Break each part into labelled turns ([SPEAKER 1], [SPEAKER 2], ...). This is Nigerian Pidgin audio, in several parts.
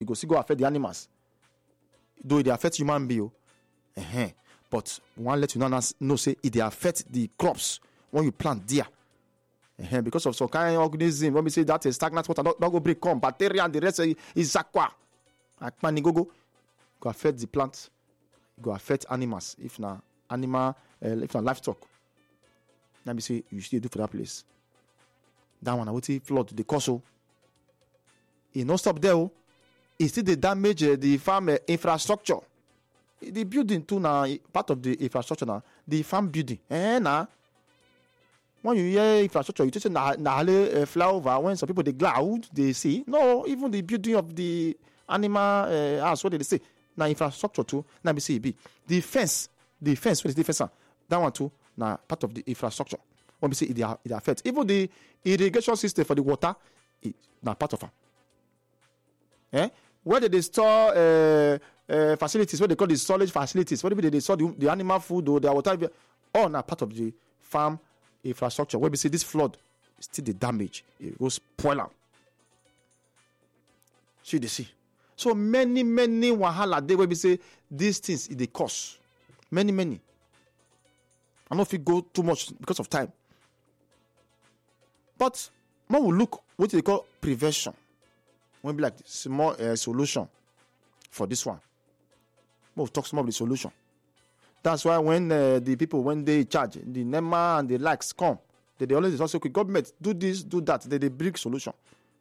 [SPEAKER 1] go still go affect the animals. Though it dey affect human being. But we want let you know say it dey affect the crops when you plant there. Because of some kind of organism, when we say that is stagnant water, don't go break, come bacteria and the rest is aqua. Go affect the plant, go affect animals. If na animal, if na livestock, let me say you still do for that place. That one, I will say flood the cause. It not stop there. It still the damage the farm infrastructure. The building too now part of the infrastructure now. The farm building. Now. When you hear infrastructure, you just say na flyover. When some people they cloud, they see no. Even the building of the animal house, what did they say? Now infrastructure too. Now we see it be the fence. What is the fence? That one too. Now part of the infrastructure. When we say it affects even the irrigation system for the water. Now part of it. Where they store facilities, what they call the storage facilities, where they store the animal food or their water, all now part of the farm infrastructure. Where we see this flood, still the damage, it will spoil them. See. So many wahala there where we say these things is the cause. Many. I don't know if we go too much because of time. But when we look what they call prevention, when we like small solution for this one. We'll talk some of the solution. That's why when the people, when they charge, the NEMA and the likes come, they always also say, government, do this, do that. They bring solution.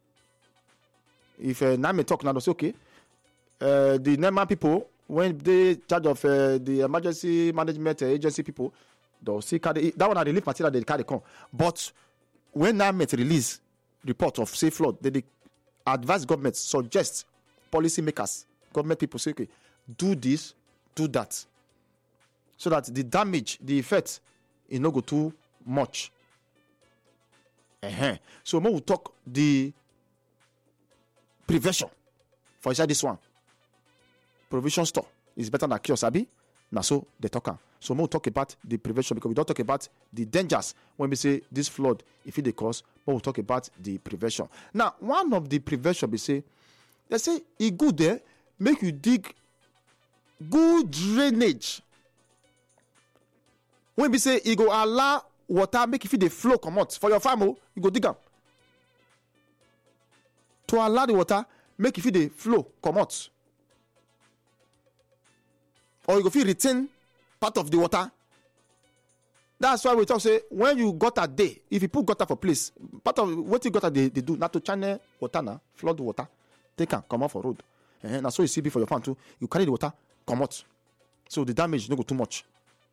[SPEAKER 1] If NAME talk now, they say, okay, the NEMA people, when they charge of the emergency management agency people, they'll see carry, that one are the relief material they carry come. But when NAME release report of safe flood, they advise government, suggest policy makers, government people say, okay, do this, do that. So that the damage, the effect, is not go too much. So when we talk the prevention for inside this one, provision store is better than cure, sabi. Now so they talk. So when we talk about the prevention, because we don't talk about the dangers when we say this flood, if it cause, but we talk about the prevention. Now, one of the prevention we say, they say it good there, make you dig good drainage. When we say it go allow water, make if it flow come out for your farm, you go dig them. To allow the water, make if it flow come out. Or you go feel retain part of the water. That's why we talk say when you got a day, if you put gutter for place, part of what you got they do not to channel water now, flood water, they can come out for road. And so you see before your farm too, you carry the water, come out. So the damage don't go too much.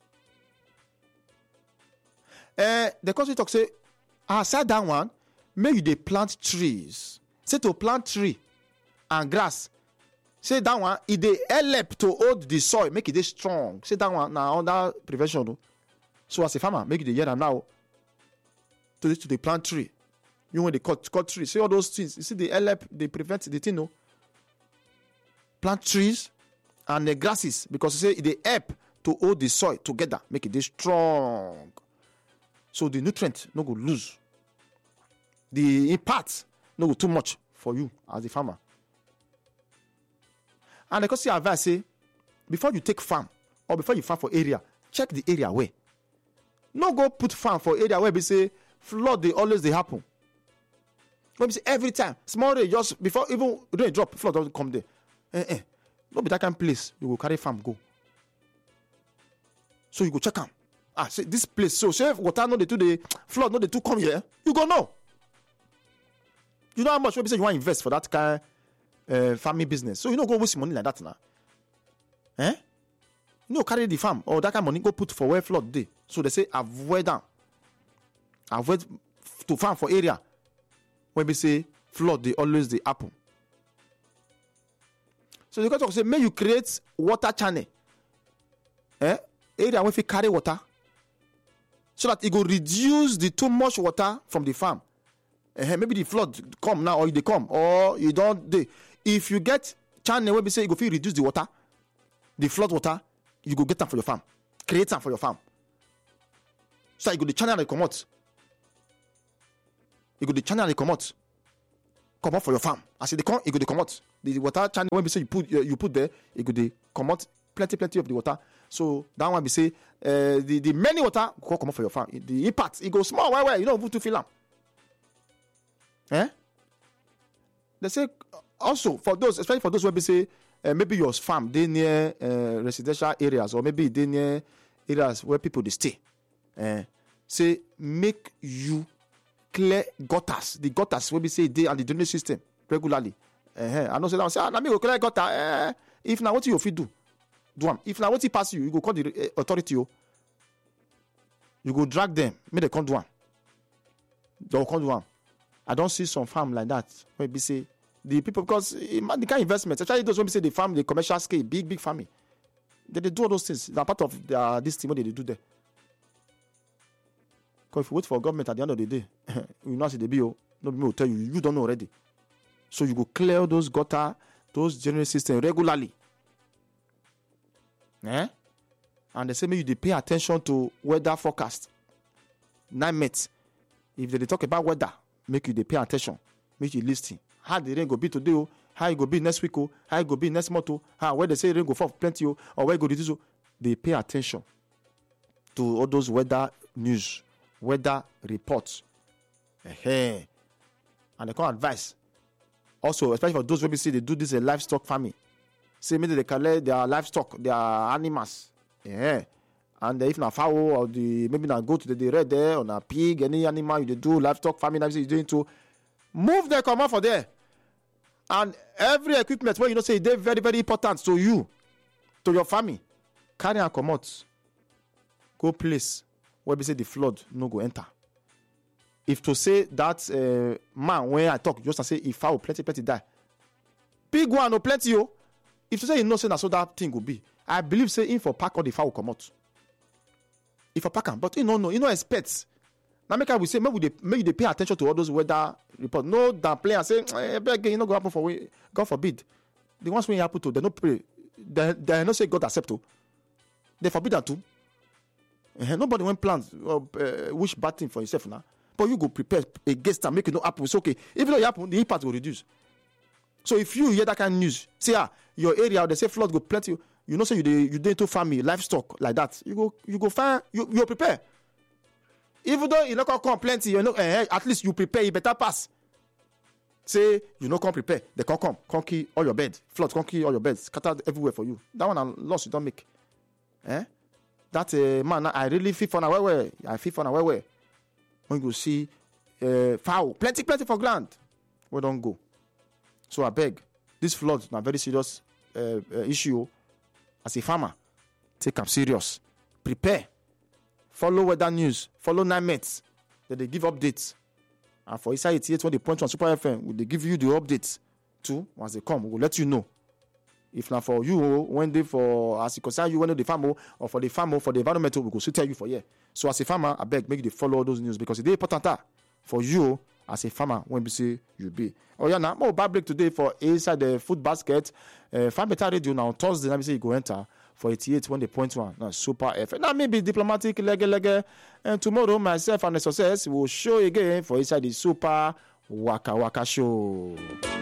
[SPEAKER 1] The country talk say, aside that one, make you they plant trees. Say to plant tree and grass. Say that one, it they help to hold the soil, make it they strong. Say that one now under prevention. No? So as a farmer, make it the year and now to the plant tree. You when they cut trees. Say all those things. You see they help, they prevent the thing. No? Plant trees and the grasses because say they help to hold the soil together, make it they strong. So the nutrient no go lose. The impact no go too much for you as a farmer. And because you advise say, before you take farm or before you farm for area, check the area where. No go put farm for area where we say flood they always they happen. When we say every time, small rain just before even rain drop, flood doesn't come there. No be that kind of place you will carry farm go. So you go check them. Say this place. So say water no they do the flood no they do come here. You go know. You know how much maybe say you want to invest for that kind farming business. So you don't go waste money like that now. You know carry the farm or that kind of money go put for where flood day. So they say avoid them. Avoid to farm for area when we say flood they always they happen. So you got to say may you create water channel. Area where you carry water. So that it will reduce the too much water from the farm. Maybe the flood come now, or they come, or you don't. If you get channel where we say you go feel reduce the water, the flood water, you go get them for your farm, create them for your farm. So you go the channel they come out. You go the channel they come out. come out for your farm. As they come, it go come out. The water channel when we say you put there, it go come out plenty of the water. So that one we say the many water go come out for your farm. The impact it go small where you don't have to fill them. They say also for those, especially for those where we say maybe your farm they near residential areas or maybe they near areas where people they stay. Say make you clear gutters. The gutters where we say they and the drainage system regularly. I know say that say let me go clear gutter. If now what you fit do am. If now what you pass you go call the authority. You go drag them. Make they come do am. They will come do am. I don't see some farm like that where we say the people because the kind of investment, especially those when we say the farm, the commercial scale, big farming. They do all those things. They're part of this thing what they do there. Because if you wait for government at the end of the day, you know see the bill, nobody will tell you, you don't know already. So you go clear those gutter, those drainage system regularly. And they say maybe they pay attention to weather forecast. 9 minutes. If they talk about weather, make you they pay attention. Make you listen. How the rain go be today, how it go be next week, how it go be next month, how where they say rain go fall plenty, or where it go reduce. They pay attention to all those weather news, weather reports. And they can advise. Also, especially for those who say they do this in livestock farming. Say maybe they collect their livestock, their animals. And if na fowl or maybe na goat they read there, or na pig, any animal you do livestock farming, you doing to move the come out for there. And every equipment where you know say they're very, very important to you, to your family, carry and come out. Go place where we say the flood no go enter. If to say that man when I talk, just to say if fowl plenty die. Big one no plenty yo. If to say you know say na so that thing go be, I believe say in for pack all the fowl come out. If I pack them, but you know expect. Now make I will say maybe they pay attention to all those weather reports. No that play and say beg you know go happen for we. God forbid. The ones when happen to they no pray. They no say God accept to. They forbid that too. Nobody went plans wish bad thing for yourself now. But you go prepare against and make it not happen. It's okay. Even though it happen, the impact will reduce. So if you hear that kind of news, say your area they say flood go plenty. You know say you dey into farming, livestock like that. You go find you prepare. Even though you not come plenty, you know at least you prepare. You better pass. Say you no come prepare, they come kill all your bed. Flood come kill all your beds, scattered everywhere for you. That one a loss you don't make. That man, I really feel for now where I feel for now where when you see foul, plenty for ground, we don't go. So I beg, this flood is a very serious issue. As a farmer, take them serious. Prepare. Follow weather news. Follow 9 minutes. That they give updates. And for inside 88.1 on Super FM, they give you the updates too. Once they come, we'll let you know. If not for you, when they for as you concern you, when the farmer or for the farmer for the environmental, we go to tell you for here. So as a farmer, I beg make you follow all those news because it's important for you as a farmer when we say you be. Oh yeah, now more bad break today for inside the food basket. Farm Better Radio now on Thursday. Let me say you go enter for 88.1. Now Super FM. Now maybe diplomatic leg. And tomorrow myself and the success will show again for inside the Super Waka Waka Show.